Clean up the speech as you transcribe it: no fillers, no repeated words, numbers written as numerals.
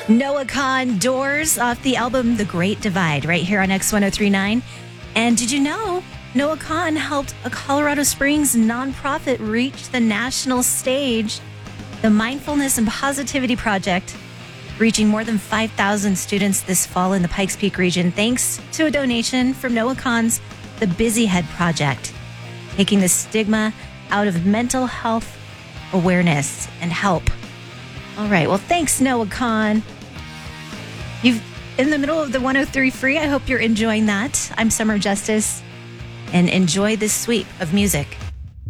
Noah Kahan, Doors, off the album The Great Divide, right here on X1039. And did you know Noah Kahan helped a Colorado Springs nonprofit reach the national stage, the Mindfulness and Positivity Project, reaching more than 5,000 students this fall in the Pikes Peak region, thanks to a donation from Noah Kahan's The Busy Head Project, taking the stigma out of mental health awareness and help. All right, well, thanks, Noah Kahan. You've in the middle of the 103 Free. I hope you're enjoying that. I'm Summer Justice, and enjoy this sweep of music.